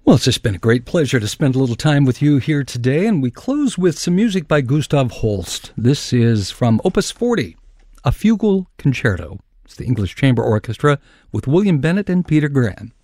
Well, it's just been a great pleasure to spend a little time with you here today, and we close with some music by Gustav Holst. This is from Opus 40, a fugal concerto. It's the English Chamber Orchestra with William Bennett and Peter Graham.